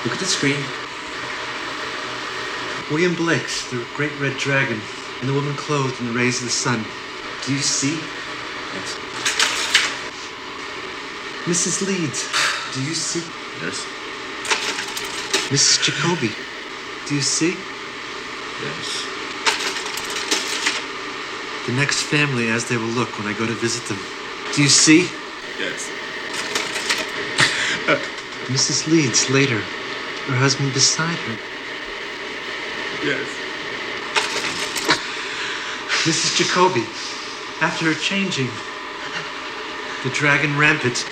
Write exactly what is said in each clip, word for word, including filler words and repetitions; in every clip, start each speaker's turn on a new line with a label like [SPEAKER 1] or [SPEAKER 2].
[SPEAKER 1] Look at the screen. William Blake's The Great Red Dragon, and the woman clothed in the rays of the sun. Do you see?
[SPEAKER 2] Yes.
[SPEAKER 1] Missus Leeds, do you see?
[SPEAKER 2] Yes.
[SPEAKER 1] Missus Jacoby, do you see?
[SPEAKER 2] Yes.
[SPEAKER 1] The next family as they will look when I go to visit them. Do you see?
[SPEAKER 2] Yes.
[SPEAKER 1] Missus Leeds later, her husband beside her.
[SPEAKER 2] Yes.
[SPEAKER 1] Missus Jacoby, after her changing, the dragon rampant.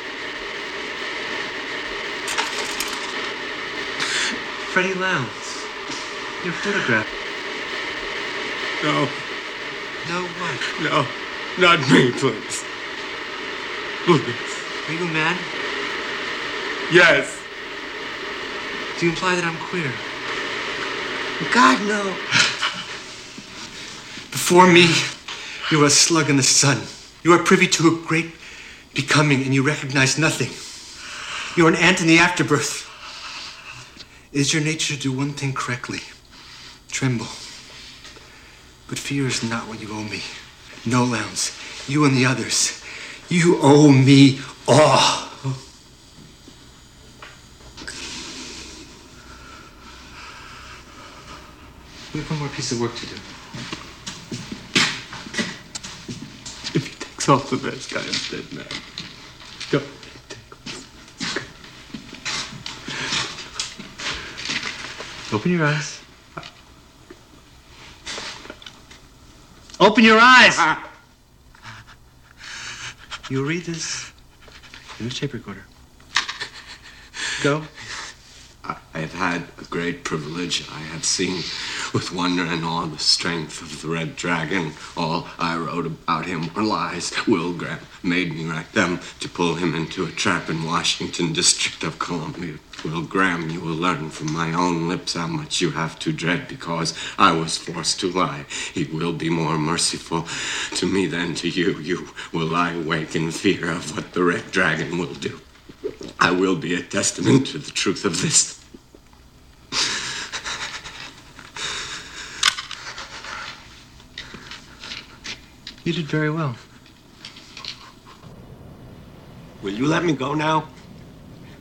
[SPEAKER 1] Freddie Lowndes, your photograph.
[SPEAKER 2] No.
[SPEAKER 1] No what?
[SPEAKER 2] No. Not me, please. Please.
[SPEAKER 1] Are you a man?
[SPEAKER 2] Yes.
[SPEAKER 1] Do you imply that I'm queer? God, no. Before me, you are a slug in the sun. You are privy to a great becoming, and you recognize nothing. You are an ant in the afterbirth. It is your nature to do one thing correctly. Tremble. But fear is not what you owe me. No, Lowndes. You and the others. You owe me awe. We have one more piece of work to do.
[SPEAKER 2] If he takes off the mask, I am dead now. Go.
[SPEAKER 1] Open your eyes. Open your eyes! You'll read this in the tape recorder. Go.
[SPEAKER 2] I have had a great privilege. I have seen with wonder and awe the strength of the Red Dragon. All I wrote about him were lies. Will Graham made me write them to pull him into a trap in Washington, District of Columbia. Will Graham, you will learn from my own lips how much you have to dread because I was forced to lie. He will be more merciful to me than to you. You will lie awake in fear of what the Red Dragon will do. I will be a testament to the truth of this.
[SPEAKER 1] You did very well.
[SPEAKER 2] Will you let me go now?